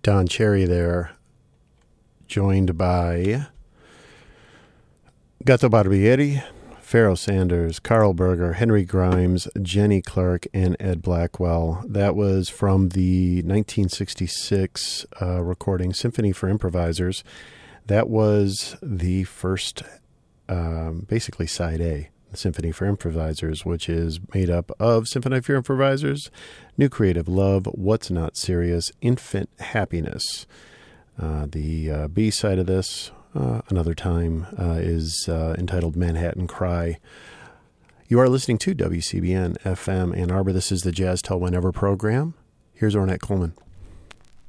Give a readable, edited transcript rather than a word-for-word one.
Don Cherry there, joined by Gato Barbieri, Pharoah Sanders, Carl Berger, Henry Grimes, Jenny Clark, and Ed Blackwell. That was from the 1966 recording Symphony for Improvisers. That was the first, basically side A, the Symphony for Improvisers, which is made up of Symphony for Improvisers, New Creative Love, What's Not Serious, Infant Happiness. The B side of this, another time, is entitled Manhattan Cry. You are listening to WCBN FM Ann Arbor. This is the Jazz Tell Whenever program. Here's Ornette Coleman.